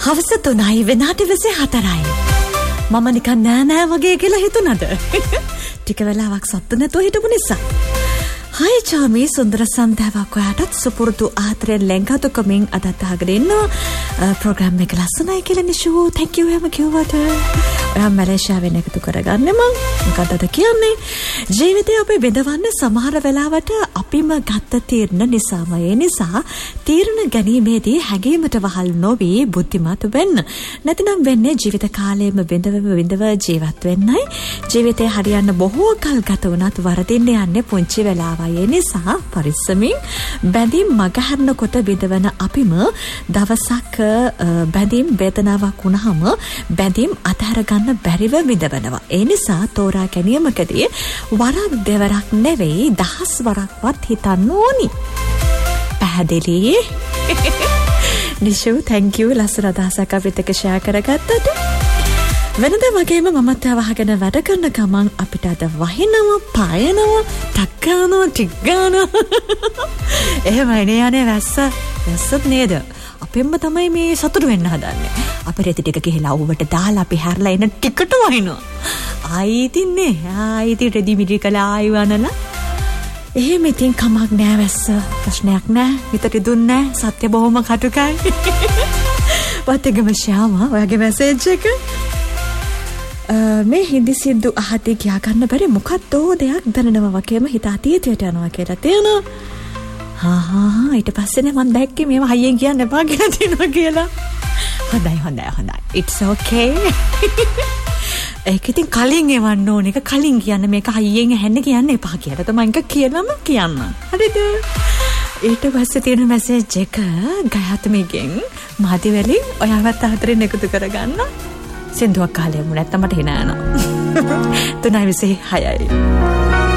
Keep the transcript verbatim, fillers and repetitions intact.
හවස තුනයි වෙනාට විසි හතරයි. මම නිකන් නෑ නෑ වගේ කියලා හිතුණද? ටික වෙලාවක් සත්තු නැතුව හිටපු නිසා. හායි චාමි සුන්දර සන්ධාවක් ඔයාටත් සුපුරුදු ආතරෙන් ලැංගතුකමින් අදත් අහගෙන ඉන්නවා ප්‍රෝග්‍රෑම් එක ලස්සනයි කියලා නිෂු thank you එහෙම කිව්වට ඔයා මැලේසියාවෙන් එකතු කරගන්න මං මොකදද කියන්නේ ජීවිතේ අපි බෙදවන්න සමහර වෙලාවට අපිම ගත්ත තීරණ නිසාම ඒ නිසා තීරණ ගැනීමේදී හැඟීමට වහල් නොවි බුද්ධිමත් වෙන්න නැතිනම් වෙන්නේ ජීවිත කාලයේම බෙදව බෙදව ජීවත් වෙන්නයි ජීවිතේ හරියන්න බොහෝ කල් ගත වුණත් වරදින්න යන්නේ පුංචි වෙලාව ඒ නිසා පරිස්සමින් බැඳීම් මගහරනකොට බිඳවන අපිම දවසක් බැඳීම් වේදනාවක් වුණාම බැඳීම් අතහැර ගන්න බැරිව බිඳවනවා. ඒ නිසා තෝරා ගැනීමකදී වරක් දෙවරක් නෙවෙයි දහස් වරක්වත් හිතන්න ඕනි. පැහැදිලි? නිෂු thank you ලස්සන අදහසක් අපිට ෂෙයා කරගත්තට. වෙනද වගේම මමත් වහගෙන වැඩ කරන ගමන් අපිට අද වහිනවා පායනවා ටක් ගන්නවා ටික් ගන්නවා එහෙමයි නේ යන්නේ වැස්ස වැස්සත් නේද අපෙන්ම තමයි මේ සතුටු වෙන්න හදන්නේ අපේ රෙදි ටික ගිහලා උවට දාලා අපි හැරලා එන ටිකට වහිනවා ආයිතින්නේ ආයිති රෙදි මිටි කළා ආයි වනලා එහෙම ඉතින් කමක් නෑ වැස්ස ප්‍රශ්නයක් නෑ හිතට දුන්නේ නෑ සත්‍ය බොහොම කටුකයි වත්ගම ශාමා ඔයාගේ මැසේජ් එක මේ හින්දි සින්දු අහතේ ගියා ගන්න බැරි මොකක්ද දෙයක් දැනෙනවා වගේම හිත අතීතයට යනවා කියලා තේනවා. හා හා ඊට පස්සේනේ මම දැක්කේ මේව හයියෙන් කියන්න එපා කියලා තියෙනවා කියලා. හොඳයි හොඳයි හොඳයි. It's okay. ඒක ඉතින් කලින් එවන්න ඕන එක කලින් කියන්න මේක හයියෙන් ඇහෙන්න කියන්න එපා කියලා තමයි එක කියලාම කියන්න. හරිද? ඊට පස්සේ තියෙන මැසේජ් එක ගයාත්මීගෙන් මාති වලින් ඔයාවත් අතරින් එකතු කරගන්න. සින්දුවක් කාලෙම නැත්තම් මට හිනා යනවා. තුනයි විසි හයයි.